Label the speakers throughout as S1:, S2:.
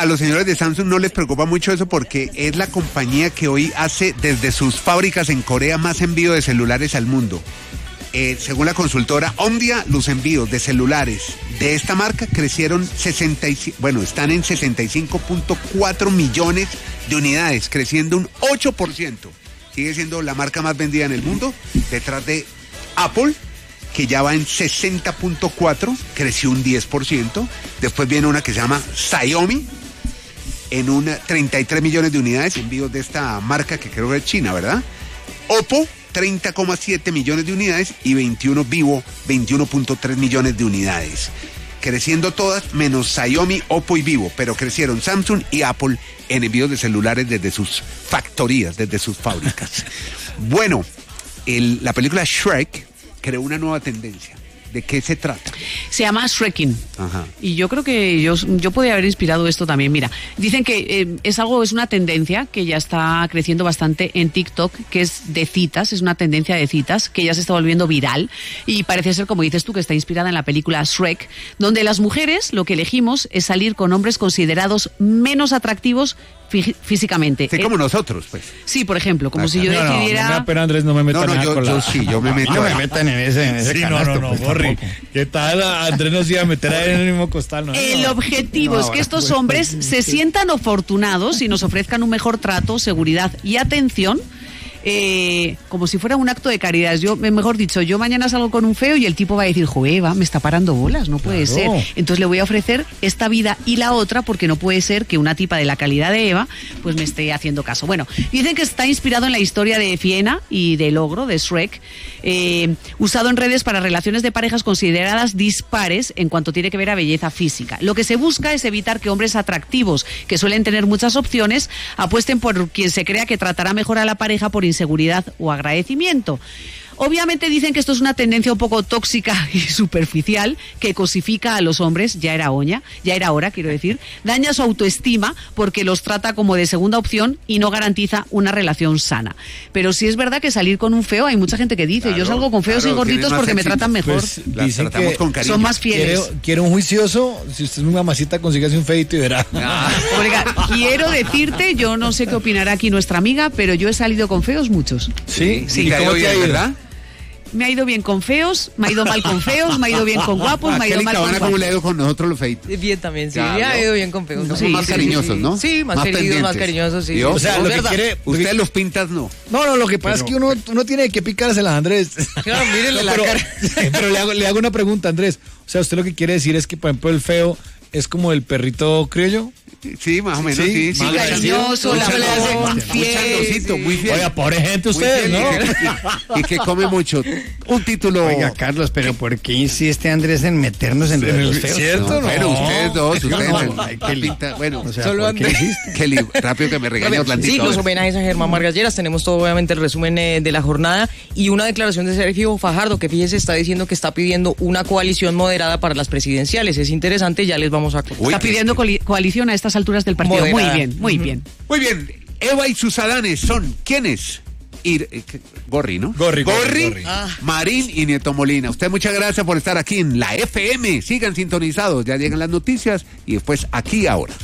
S1: a los señores de Samsung no les preocupa mucho eso porque es la compañía que hoy hace desde sus fábricas en Corea más envío de celulares al mundo. Según la consultora Omdia, los envíos de celulares de esta marca crecieron están en 65.4 millones de unidades, creciendo un 8%. Sigue siendo la marca más vendida en el mundo, detrás de Apple, que ya va en 60.4, creció un 10%. Después viene una que se llama Xiaomi, en 33 millones de unidades, envíos de esta marca que creo que es China, ¿verdad? Oppo, 30,7 millones de unidades, y Vivo, 21.3 millones de unidades. Creciendo todas, menos Xiaomi, Oppo y Vivo, pero crecieron Samsung y Apple en envíos de celulares desde sus factorías, desde sus fábricas. Bueno, la película Shrek creó una nueva tendencia. ¿De qué se trata?
S2: Se llama Shrekin.
S1: Ajá.
S2: Y yo creo que yo podría haber inspirado esto también. Mira, dicen que es una tendencia que ya está creciendo bastante en TikTok, que es de citas, es una tendencia de citas que ya se está volviendo viral y parece ser, como dices tú, que está inspirada en la película Shrek, donde las mujeres lo que elegimos es salir con hombres considerados menos atractivos físicamente.
S1: Sí, como nosotros, pues.
S2: Sí, por ejemplo, como si yo decidiera...
S3: No, pero Andrés, no me metan
S1: yo me meto.
S3: No me metan en ese
S4: Sí,
S3: canasto,
S4: no,
S3: pues,
S4: Borri.
S3: tampoco.
S4: ¿Qué tal? Andrés nos iba a meter ahí en el mismo costal, ¿no?
S2: El objetivo es que estos hombres se sientan afortunados y nos ofrezcan un mejor trato, seguridad y atención, como si fuera un acto de caridad. Mejor dicho, yo mañana salgo con un feo y el tipo va a decir, Eva, me está parando bolas, no puede ser. Entonces le voy a ofrecer esta vida y la otra, porque no puede ser que una tipa de la calidad de Eva pues me esté haciendo caso. Bueno, dicen que está inspirado en la historia de Fiena y del ogro, de Shrek, usado en redes para relaciones de parejas consideradas dispares en cuanto tiene que ver a belleza física. Lo que se busca es evitar que hombres atractivos, que suelen tener muchas opciones, apuesten por quien se crea que tratará mejor a la pareja por inseguridad o agradecimiento. Obviamente dicen que esto es una tendencia un poco tóxica y superficial que cosifica a los hombres, ya era hora, quiero decir, daña su autoestima porque los trata como de segunda opción y no garantiza una relación sana. Pero sí es verdad que salir con un feo, hay mucha gente que dice, yo salgo con feos y gorditos porque me tratan mejor.
S3: Pues, dicen que
S1: con cariño.
S2: Son más fieles.
S3: Quiere un juicioso, si usted es una mamacita, consígase un feito y verá.
S2: Oiga, quiero decirte, yo no sé qué opinará aquí nuestra amiga, pero yo he salido con feos muchos.
S3: ¿Sí?
S1: ¿Y cómo te ha ido, verdad?
S2: Me ha ido bien con feos, me ha ido mal con feos, me ha ido bien con guapos, me ha ido mal con
S1: ¿Cómo le ha ido con nosotros los feitos?
S5: Bien también, sí.
S1: Claro.
S5: Me ha ido bien con feos.
S1: Somos más cariñosos, ¿no?
S5: Sí, más queridos,
S1: pendientes.
S5: más cariñosos, sí.
S1: ¿Vio?
S3: O sea,
S5: No,
S3: lo
S5: es
S3: que
S5: verdad.
S3: quiere...
S1: Ustedes los pintas, no.
S3: No, lo que pasa es que uno tiene que picárselas, Andrés.
S5: Claro, mírenle la cara.
S3: Pero le hago una pregunta, Andrés. O sea, usted lo que quiere decir es que, por ejemplo, el feo es como el perrito criollo.
S1: Sí, más o menos, sí.
S2: Sí, cariñoso, la
S1: Muchandosito, muy fiel.
S3: Oiga, pobre gente ustedes,
S1: Muy
S3: ¿no?
S1: fiel y que come mucho. Un título...
S6: Oiga, Carlos, pero ¿por qué insiste Andrés en meternos entre los feos?
S3: ¿Cierto?
S1: No, pero ustedes dos,
S6: Ay, Kelly.
S1: Bueno,
S6: O sea,
S5: Solo
S6: ¿por qué
S5: Andrés.
S6: insiste?
S1: Kelly, rápido que me regaña
S5: Sí,
S1: Atlantito.
S5: los homenajes a Germán Vargas Lleras, tenemos todo obviamente el resumen de la jornada y una declaración de Sergio Fajardo que fíjese está diciendo que está pidiendo una coalición moderada para las presidenciales. Es interesante, ya les vamos a contar.
S2: Está pidiendo coalición a estas alturas del partido.
S5: Moderada.
S2: Muy bien, muy bien.
S1: Muy bien, Eva y sus Adanes son, ¿quiénes? Gorri, ¿no?
S3: Gorri.
S1: Marín y Nieto Molina. Usted muchas gracias por estar aquí en la FM. Sigan sintonizados, ya llegan las noticias y después Aquí Ahora.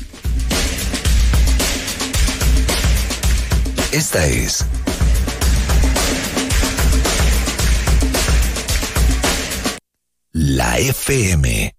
S7: Esta es la FM.